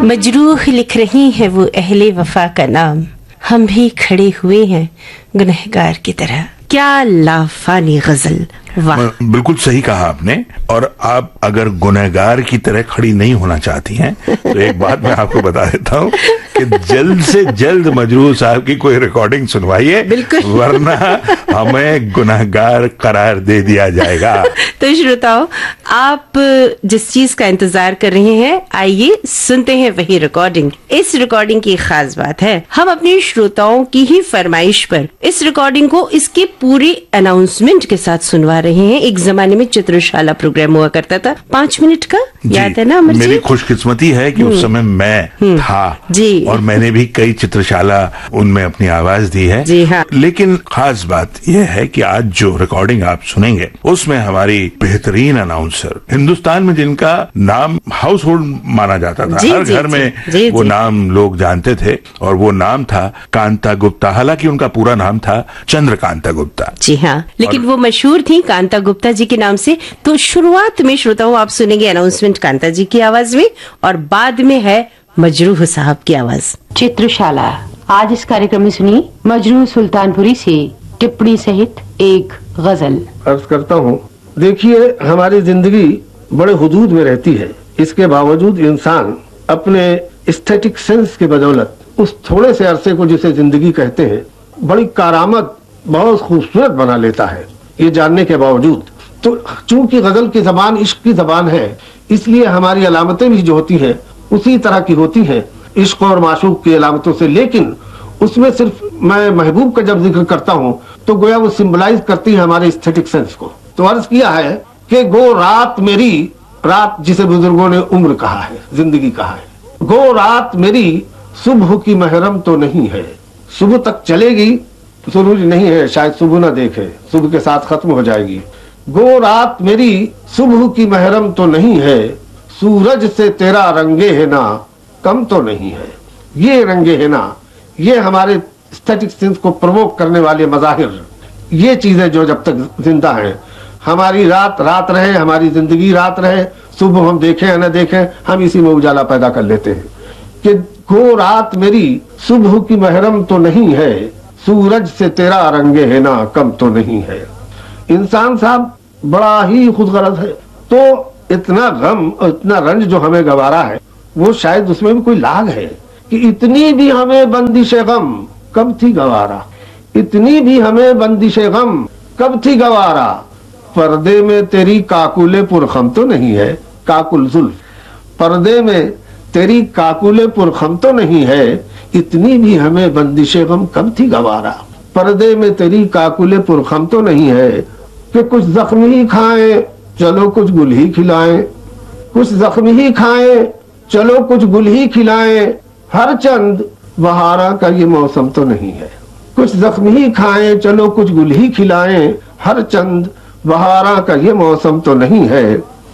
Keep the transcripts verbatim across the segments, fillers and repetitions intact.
मजरूह लिख रही है वो अहले वफा का नाम, हम भी खड़े हुए हैं गुनहगार की तरह। क्या लाफानी गजल, वाह। बिल्कुल सही कहा आपने। और आप अगर गुनहगार की तरह खड़ी नहीं होना चाहती हैं तो एक बात मैं आपको बता देता हूँ कि जल्द से जल्द मजरूह साहब की कोई रिकॉर्डिंग सुनवाइए, वरना हमें गुनहगार करार दे दिया जाएगा। तो श्रोताओ, आप जिस चीज का इंतजार कर रहे हैं, आइए सुनते हैं वही रिकॉर्डिंग। इस रिकॉर्डिंग की खास बात है, हम अपने श्रोताओं की ही फरमाइश पर इस रिकॉर्डिंग को इसके पूरे अनाउंसमेंट के साथ सुनवा रहे हैं। एक जमाने में चित्रशाला प्रोग्राम हुआ करता था, पांच मिनट का, याद है ना अमर जी? मेरी खुशकिस्मती है कि उस समय मैं था जी, और मैंने भी कई चित्रशाला उनमें अपनी आवाज दी है जी हाँ। लेकिन खास बात यह है कि आज जो रिकॉर्डिंग आप सुनेंगे उसमें हमारी बेहतरीन अनाउंसर, हिंदुस्तान में जिनका नाम हाउस होल्ड माना जाता था, हर घर में जी, वो जी, नाम लोग जानते थे, और वो नाम था कांता गुप्ता। हालांकि उनका पूरा नाम था चंद्रकांता गुप्ता। जी हाँ, लेकिन वो मशहूर थी कांता गुप्ता जी के नाम से। तो शुरुआत में श्रोताओं आप सुनेंगे अनाउंसमेंट कांता जी की आवाज में, और बाद में है मजरूह साहब की आवाज। चित्रशाला। आज इस कार्यक्रम में सुनी मजरूह सुल्तानपुरी से टिप्पणी सहित एक गजल। अर्ज करता हूँ, देखिए हमारी जिंदगी बड़े हुदूद में रहती है, इसके बावजूद इंसान अपने एस्थेटिक सेंस के बदौलत उस थोड़े से अरसे को जिसे जिंदगी कहते हैं बड़ी कारामद, बहुत खूबसूरत बना लेता है, ये जानने के बावजूद। तो चूंकि गजल की जबान इश्क की जबान है, इसलिए हमारी अलामतें भी जो होती हैं उसी तरह की होती हैं, इश्क और माशूक की अलामतों से। लेकिन उसमें सिर्फ मैं महबूब का जब जिक्र करता हूँ तो गोया वो सिंबलाइज करती है हमारे एस्थेटिक सेंस को। तो अर्ज किया है कि गो रात मेरी, रात जिसे बुजुर्गों ने उम्र कहा है, जिंदगी कहा है, गो रात मेरी सुबह की महरम तो नहीं है। सुबह तक चलेगी, जरूरी नहीं है शायद सुबह ना देखे, सुबह के साथ खत्म हो जाएगी। गो रात मेरी सुबह की महरम तो नहीं है, सूरज से तेरा रंगे है ना कम तो नहीं है। ये रंगे है ना, ये हमारे एस्थेटिक सेंस को प्रवोक करने वाले मज़ाहिर, ये चीजें जो जब तक जिंदा हैं, हमारी रात रात रहे, हमारी जिंदगी रात रहे, सुबह हम देखें या न देखें, हम इसी में उजाला पैदा कर लेते हैं कि गो रात मेरी सुबह की महरम तो नहीं है, सूरज से तेरा रंगे है ना कम तो नहीं है। इंसान साहब बड़ा ही खुदगर्ज है, तो इतना गम और इतना रंज जो हमें गवारा है, वो शायद उसमें भी कोई लाग है कि इतनी भी हमें बंदिश गम कब थी गवारा, इतनी भी हमें बंदिश गम कब थी गवारा, पर्दे में तेरी काकुले पुरखम तो नहीं है, काकुल जुल्फ, पर्दे में तेरी काकुले पुरखम तो नहीं है, इतनी भी हमें बंदिश गम कब थी गवारा, पर्दे में तेरी काकुले पुरखम तो नहीं है कि कुछ जख्म ही खाएं चलो कुछ गुल ही खिलाएं, कुछ जख्म ही खाएं चलो कुछ गुल ही खिलाएं, हर चंद बहारा का ये मौसम तो नहीं है, कुछ जख्म ही खाएं चलो कुछ गुल ही खिलाएं, हर चंद बहारा का ये मौसम तो नहीं है।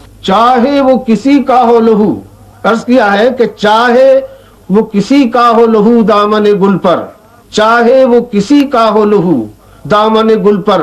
चाहे वो किसी का हो लहू, अर्ज किया है कि चाहे वो किसी का हो लहू दामन गुल पर, चाहे वो किसी का हो लहू दामन गुल पर,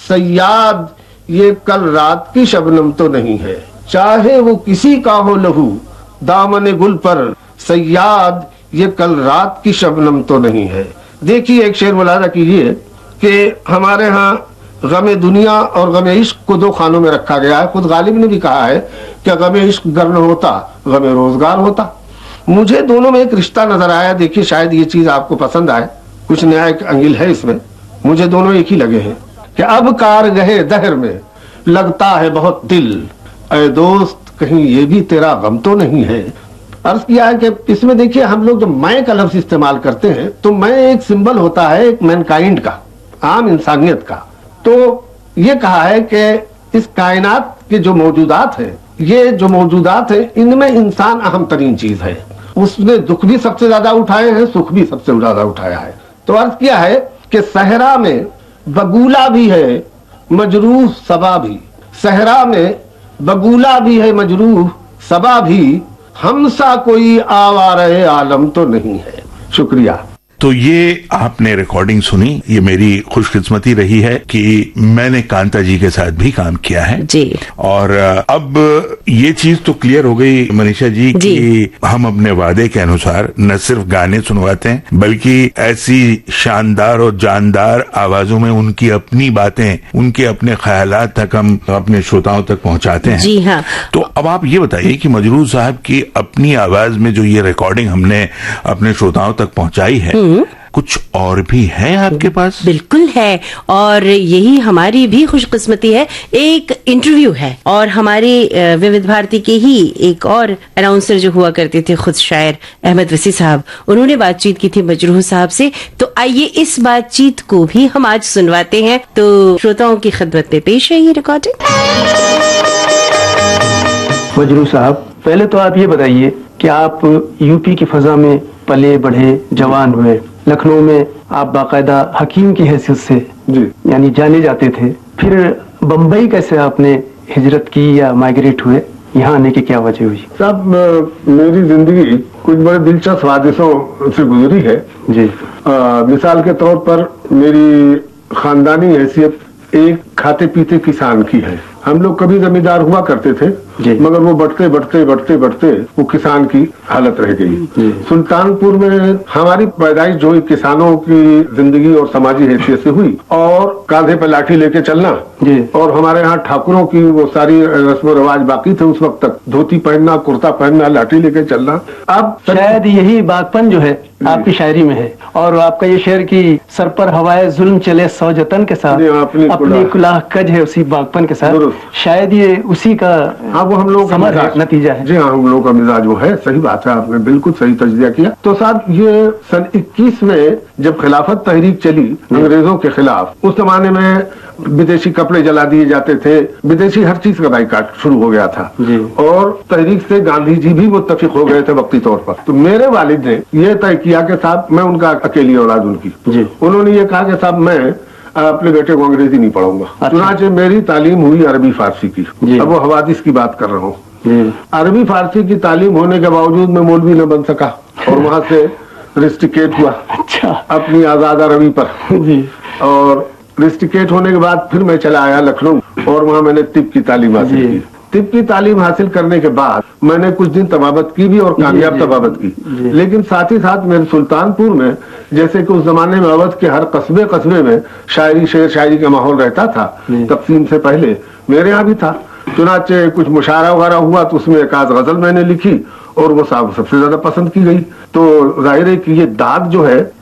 सयाद ये कल रात की शबनम तो नहीं है। चाहे वो किसी का हो लहू दामन गुल पर, सयाद ये कल रात की शबनम तो नहीं है। देखिए एक शेर मुलाजा कीजिए कि हमारे यहाँ गमे दुनिया और गमे इश्क को दो खानों में रखा गया है। खुद गालिब ने भी कहा है कि गमे इश्क गर न होता गमे रोजगार होता। मुझे दोनों में एक रिश्ता नजर आया। देखिए शायद ये चीज आपको पसंद आए, कुछ नया एक अंगिल है इसमें। मुझे दोनों एक ही लगे हैं कि अब कार गहे दहर में लगता है बहुत दिल, ऐ दोस्त कहीं ये भी तेरा गम तो नहीं है। अर्ज किया है कि इसमें देखिए हम लोग जब मैं का लफ्ज इस्तेमाल करते हैं तो मैं एक सिंबल होता है एक मैनकाइंड का, आम इंसानियत का। तो ये कहा है कि इस कायनात के जो मौजूदात है, ये जो मौजूदात है, इनमें इंसान अहम तरीन चीज है। उसने दुख भी सबसे ज्यादा उठाए हैं, सुख भी सबसे ज्यादा उठाया है। तो अर्ज किया है कि सहरा में बगूला भी है मजरूह सबा भी, सहरा में बगूला भी है मजरूह सबा भी, हमसा कोई आवारे आलम तो नहीं है। शुक्रिया। तो ये आपने रिकॉर्डिंग सुनी, ये मेरी खुशकिस्मती रही है कि मैंने कांता जी के साथ भी काम किया है जी। और अब ये चीज तो क्लियर हो गई मनीषा जी, जी कि हम अपने वादे के अनुसार न सिर्फ गाने सुनवाते हैं बल्कि ऐसी शानदार और जानदार आवाजों में उनकी अपनी बातें, उनके अपने ख्यालात तक हम अपने श्रोताओं तक पहुंचाते हैं। जी हाँ। तो अब आप ये बताइए कि मजरूर साहब की अपनी आवाज में जो ये रिकॉर्डिंग हमने अपने श्रोताओं तक पहुंचाई है, कुछ और भी है आपके पास? बिल्कुल है, और यही हमारी भी खुशकिस्मती है। एक इंटरव्यू है, और हमारे विविध भारती के ही एक और अनाउंसर जो हुआ करते थे, खुद शायर अहमद वसी साहब, उन्होंने बातचीत की थी मजरूह साहब से। तो आइए इस बातचीत को भी हम आज सुनवाते हैं। तो श्रोताओं की खिदमत में पेश है ये रिकॉर्डिंग। मजरूह साहब, पहले तो आप ये बताइए कि आप यूपी की फजा में पले बढ़े, जवान हुए, लखनऊ में आप बाकायदा हकीम की हैसियत से जी यानी जाने जाते थे, फिर बम्बई कैसे आपने हिजरत की या माइग्रेट हुए, यहाँ आने की क्या वजह हुई? साहब, मेरी जिंदगी कुछ बड़े दिलचस्प हादिसों से गुजरी है जी। आ, मिसाल के तौर पर मेरी खानदानी हैसियत एक खाते पीते किसान की है। हम लोग कभी जमींदार हुआ करते थे, मगर वो बढ़ते बढ़ते बढ़ते बढ़ते वो किसान की हालत रह गई। सुल्तानपुर में हमारी पैदाइश जो किसानों की जिंदगी और समाजी हैसियत से हुई, और कांधे पर लाठी लेके चलना, और हमारे यहाँ ठाकुरों की वो सारी रस्म रिवाज बाकी थे उस वक्त तक, धोती पहनना, कुर्ता पहनना, लाठी लेके चलना। अब शायद यही बागपन जो है आपकी शायरी में है, और आपका ये शेर की सर पर हवाए जुल्म चले सौ जतन के साथ, अपनी, अपनी कुलाह कज है उसी बागपन के साथ, शायद ये उसी का हाँ वो हम लोग का नतीजा है। जी हाँ, हम लोगों का मिजाज वो है। सही बात है, आपने बिल्कुल सही तजजिया किया। तो साहब, ये सन इक्कीस में जब खिलाफत तहरीक चली अंग्रेजों के खिलाफ, उस जमाने में विदेशी कपड़े जला दिए जाते थे, विदेशी हर चीज का बाइकाट शुरू हो गया था, और तहरीक से गांधी जी भी मुत्तफिक हो गए थे वक्ती तौर पर। तो मेरे वालिद ने यह तय किया कि साहब, मैं उनका अकेली औलाद उनकी, उन्होंने ये कहा कि साहब मैं अपने बेटे को अंग्रेजी नहीं पढ़ाऊंगा। चुनाचे मेरी तालीम हुई अरबी फारसी की। अब वो हवादिस की बात कर रहा हूँ। अरबी फारसी की तालीम होने के बावजूद मैं मौलवी न बन सका, और वहां से रिस्ट्रिकेट हुआ अच्छा अपनी आजाद अरबी पर जी। और रिस्ट्रिकेट होने के बाद फिर मैं चला आया लखनऊ, और वहां मैंने तिब की तालीम हासिल की। तिब की तालीम हासिल करने के बाद मैंने कुछ दिन तबाबत की भी, और कामयाब तबाबत की। लेकिन साथ ही साथ मेरे सुल्तानपुर में, जैसे कि उस जमाने में अवध के हर कस्बे कस्बे में शायरी शेर शायरी का माहौल रहता था, तकसीम से पहले मेरे यहाँ भी था। चुनाचे कुछ मुशायरा वगैरह हुआ तो उसमें एक आध गजल मैंने लिखी, और वो साहब सबसे ज्यादा पसंद की गई। तो जाहिर है कि ये दाद जो है